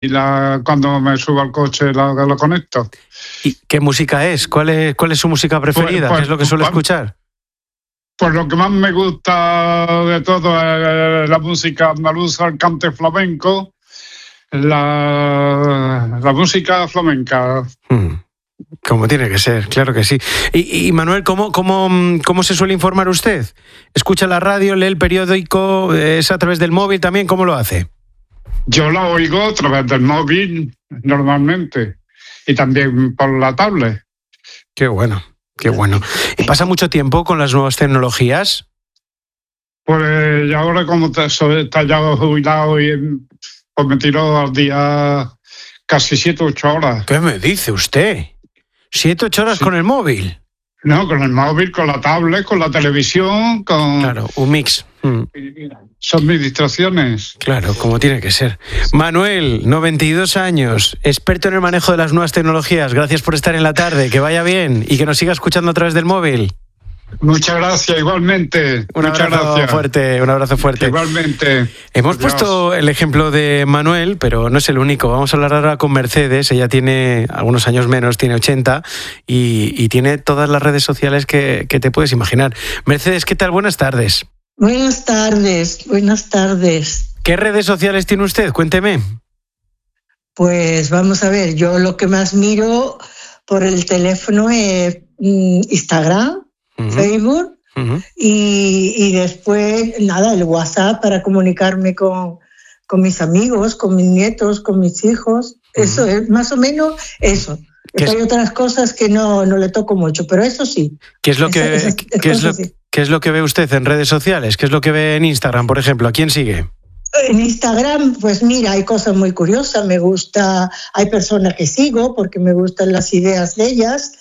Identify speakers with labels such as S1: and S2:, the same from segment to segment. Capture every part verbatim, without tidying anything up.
S1: y la, cuando me subo al coche la, la conecto.
S2: ¿Y qué música es? ¿Cuál es, cuál es su música preferida? Pues, pues, ¿qué es lo que suele pues, escuchar?
S1: Pues lo que más me gusta de todo es la música andaluza, el cante flamenco, la, la música flamenca.
S2: Hmm. Como tiene que ser, claro que sí. Y, y Manuel, ¿cómo, cómo, ¿cómo se suele informar usted? ¿Escucha la radio, lee el periódico, es a través del móvil también? ¿Cómo lo hace?
S1: Yo la oigo a través del móvil normalmente y también por la tablet.
S2: Qué bueno, qué bueno. ¿Y pasa mucho tiempo con las nuevas tecnologías?
S1: Pues ahora como está ya jubilado y pues me tiro al día casi siete, ocho horas.
S2: ¿Qué me dice usted? ¿Siete, ocho horas sí. con el móvil?
S1: No, con el móvil, con la tablet, con la televisión, con...
S2: Claro, un mix. Mm.
S1: Son mis distracciones.
S2: Claro, como tiene que ser. Manuel, noventa y dos años, experto en el manejo de las nuevas tecnologías. Gracias por estar en la tarde, que vaya bien y que nos siga escuchando a través del móvil.
S1: Muchas gracias, igualmente.
S2: Un
S1: Muchas
S2: abrazo
S1: gracias.
S2: fuerte, un abrazo fuerte.
S1: Igualmente.
S2: Hemos
S1: Adiós.
S2: puesto el ejemplo de Manuel, pero no es el único. Vamos a hablar ahora con Mercedes. Ella tiene algunos años menos, tiene ochenta y, y tiene todas las redes sociales que, que te puedes imaginar. Mercedes, ¿qué tal? Buenas tardes.
S3: Buenas tardes, buenas tardes.
S2: ¿Qué redes sociales tiene usted? Cuénteme.
S3: Pues vamos a ver, yo lo que más miro por el teléfono es Instagram, uh-huh. Facebook uh-huh. Y, y después, nada, el WhatsApp para comunicarme con, con mis amigos, con mis nietos, con mis hijos. Uh-huh. Eso es más o menos eso. Hay otras cosas que no, no le toco mucho, pero eso sí.
S2: ¿Qué es lo que,
S3: esas, esas
S2: ¿qué es lo,
S3: sí.
S2: ¿Qué es lo que ve usted en redes sociales? ¿Qué es lo que ve en Instagram, por ejemplo? ¿A quién sigue?
S3: En Instagram, pues mira, hay cosas muy curiosas. Me gusta, hay personas que sigo porque me gustan las ideas de ellas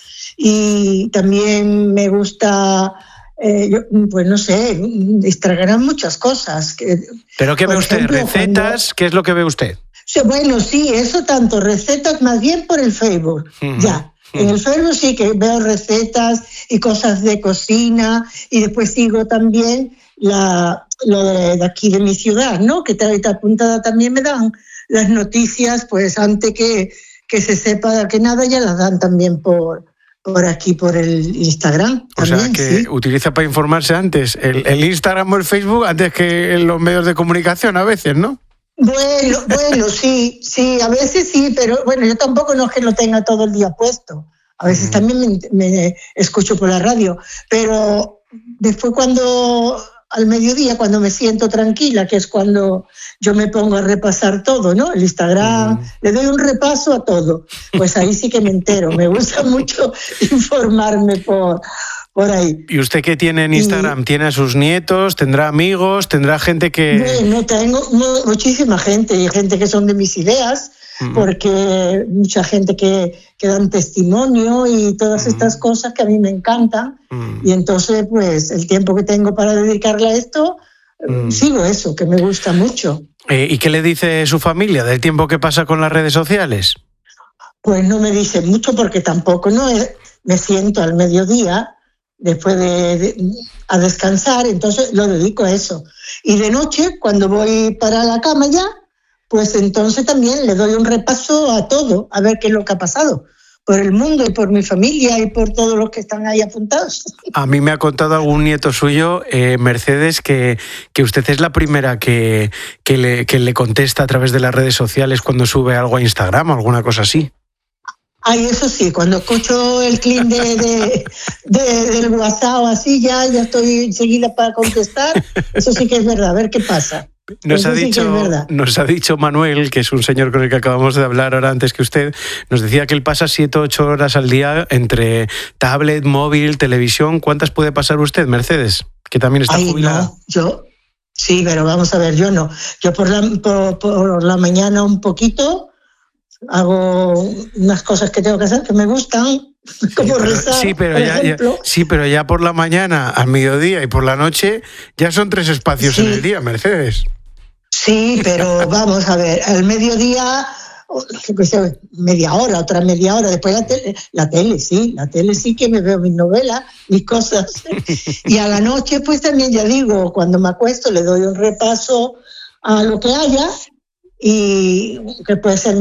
S3: y también me gusta, eh, yo, pues no sé, Instagram muchas cosas.
S2: ¿Pero qué ve usted?
S3: Ejemplo,
S2: ¿Recetas?
S3: cuando...
S2: ¿Qué es lo que ve usted?
S3: Sí, bueno, sí, eso tanto, recetas más bien por el Facebook, uh-huh. ya. En el Facebook sí que veo recetas y cosas de cocina y después sigo también la, lo de, de aquí de mi ciudad, ¿no? Que está apuntada también me dan las noticias, pues antes que, que se sepa que nada ya las dan también por, por aquí, por el Instagram.
S2: O
S3: también,
S2: sea, que
S3: sí.
S2: utiliza para informarse antes el, el Instagram o el Facebook antes que los medios de comunicación a veces, ¿no?
S3: Bueno, bueno, sí, sí, a veces sí, pero bueno, yo tampoco no es que lo tenga todo el día puesto. A veces mm. también me, me escucho por la radio, pero después cuando, al mediodía, cuando me siento tranquila, que es cuando yo me pongo a repasar todo, ¿no? El Instagram, mm. le doy un repaso a todo. Pues ahí sí que me entero. Me gusta mucho informarme por... por ahí.
S2: ¿Y usted qué tiene en Instagram? Y... ¿Tiene a sus nietos? ¿Tendrá amigos? ¿Tendrá gente que...?
S3: Bueno, tengo muchísima gente, y gente que son de mis ideas, uh-huh. porque mucha gente que, que dan testimonio y todas uh-huh. estas cosas que a mí me encantan. Uh-huh. Y entonces, pues, el tiempo que tengo para dedicarle a esto, uh-huh. sigo eso, que me gusta mucho.
S2: Eh, ¿Y qué le dice su familia del tiempo que pasa con las redes sociales?
S3: Pues no me dice mucho porque tampoco no me siento al mediodía después de, de a descansar, entonces lo dedico a eso. Y de noche, cuando voy para la cama ya, pues entonces también le doy un repaso a todo, a ver qué es lo que ha pasado por el mundo y por mi familia y por todos los que están ahí apuntados.
S2: A mí me ha contado algún nieto suyo, eh, Mercedes, que, que usted es la primera que, que, le, que le contesta a través de las redes sociales cuando sube algo a Instagram o alguna cosa así.
S3: Ay, eso sí, cuando escucho el clic de, de, de, del WhatsApp o así, ya, ya estoy enseguida para contestar. Eso sí que es verdad, a ver qué pasa.
S2: Nos ha, dicho, sí nos ha dicho Manuel, que es un señor con el que acabamos de hablar ahora antes que usted, nos decía que él pasa siete o ocho horas al día entre tablet, móvil, televisión. ¿Cuántas puede pasar usted, Mercedes? Que también está
S3: Ay,
S2: jubilada.
S3: No, yo, sí, pero vamos a ver, yo no. Yo por la, por, por la mañana un poquito... hago unas cosas que tengo que hacer que me gustan, como
S2: sí,
S3: rezar,
S2: sí, pero
S3: por
S2: ya,
S3: ejemplo.
S2: Ya, sí, pero ya por la mañana, al mediodía y por la noche ya son tres espacios sí. en el día, Mercedes.
S3: Sí, pero vamos a ver, al mediodía, media hora, otra media hora, después la tele, la tele, sí, la tele sí que me veo mis novelas, mis cosas. Y a la noche, pues también ya digo, cuando me acuesto le doy un repaso a lo que haya. y que puede ser